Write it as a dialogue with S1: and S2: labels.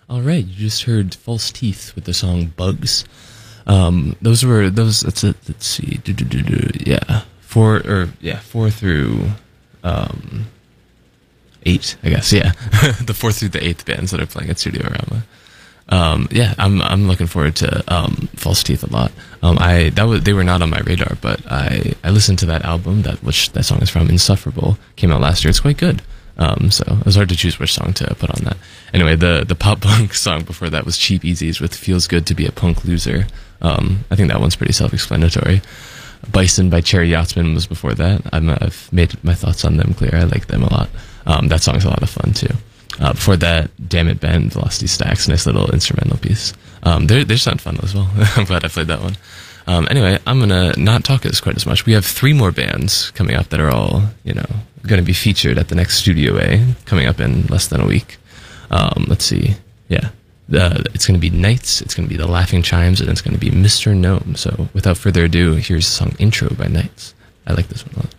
S1: All right, you just heard False Teeth with the song Bugs. Let's see. Yeah. Four through 8, I guess. Yeah. The 4th through the 8th bands that are playing at Studiorama. Yeah, I'm looking forward to False Teeth a lot. They were not on my radar, but I listened to that album which that song is from. Insufferable came out last year. It's quite good. So it was hard to choose which song to put on that. Anyway, the pop punk song before that was Cheap Easies with Feels Good to Be a Punk Loser. I think that one's pretty self-explanatory. Bison by Cherry Yachtsman was before that. I've made my thoughts on them clear. I like them a lot. That song's a lot of fun too. Before that, Damn It Ben, Velocity Stacks, nice little instrumental piece. They just sound fun as well. I'm glad I played that one. Anyway, I'm gonna not talk quite as much. We have 3 more bands coming up that are all, going to be featured at the next Studio A coming up in less than a week. Let's see. Yeah. It's going to be Nights, it's going to be The Laughing Chimes, and it's going to be Mr. Gnome. So without further ado, here's the song Intro by Nights. I like this one a lot.